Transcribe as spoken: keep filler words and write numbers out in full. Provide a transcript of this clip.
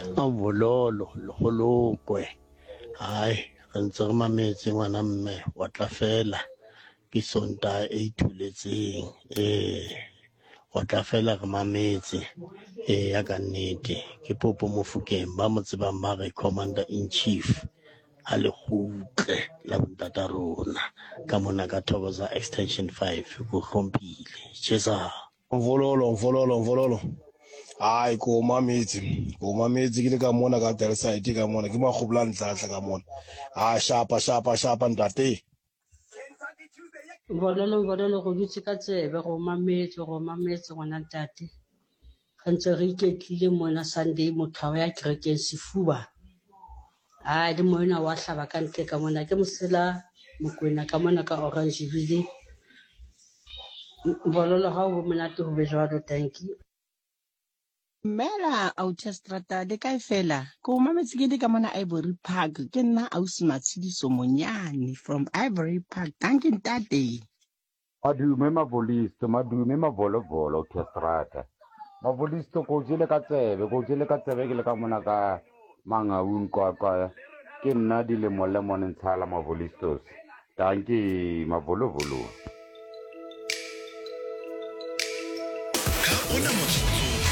a bololo le golokwe hai re ntse re mametse ngwana mme wa tla fela ke sonta e ithuletseng eh wa tla fela re mametse eh ya ka nnete ke Popo Mofokeng ba mo tsebang ba re commander in chief a le khutle la bontata rona ka mona ka Thokoza extension five go hlompile tshesa Mvololo mvololo mvololo hayi ko mametsi ko mametsi ke le ka mona ka Dar side ka mona ke magobla ntlatla ka mona ha shapa shapa shapa ntate Vololo vololo go dutse ka tsebe go mametse go mametse ngwana ntate ga ntse re iketlile mona Sunday motlhao ya kerekeng sefuba a di mona wa hlaba ka ntle ka mona ke mosela mokwena ka mona ka Orangeville vololo ga o monate go be jwalo thank you. Mela Autostrada de kae fela ko mametse ke di ka mona Ivory Park ke nna Ausi Matshidiso Monyane from Ivory Park thank you ntate. Madume mavolisto madume mavolovolo Autostrada mavolisto ko jele ka tsebe ko jele ka tsebe ke le ka mona ka Mangaung kwa kwa ke nna di le molle mone ntshala mavolistos thank you mavolovolo ka ona motsotso